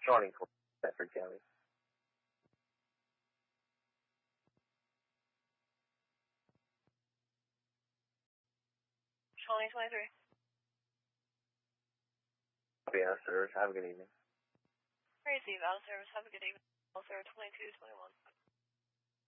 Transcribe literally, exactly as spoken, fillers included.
Joining Bedford County. twenty twenty-three. Yeah, sir. Have a good evening. Crazy Val service. Have a good evening. Sir, twenty-two twenty-one.